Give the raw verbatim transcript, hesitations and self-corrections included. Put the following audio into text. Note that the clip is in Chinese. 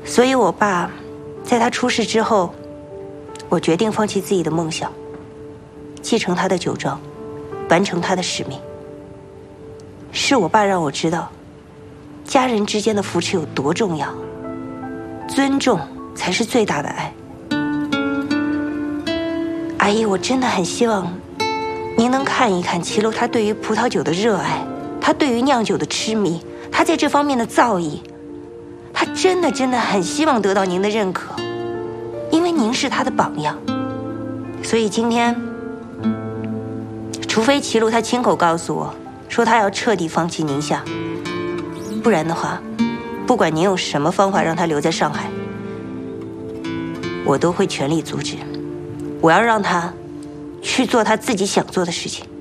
所以我爸在他出事之后，我决定放弃自己的梦想，继承他的酒庄，完成他的使命。是我爸让我知道，家人之间的扶持有多重要，尊重才是最大的爱。阿姨，我真的很希望您能看一看齐楼他对于葡萄酒的热爱，他对于酿酒的痴迷，他在这方面的造诣，他真的真的很希望得到您的认可，因为您是他的榜样。所以今天，除非齐楼他亲口告诉我说他要彻底放弃宁夏，不然的话，不管您用什么方法让他留在上海，我都会全力阻止。我要让他去做他自己想做的事情。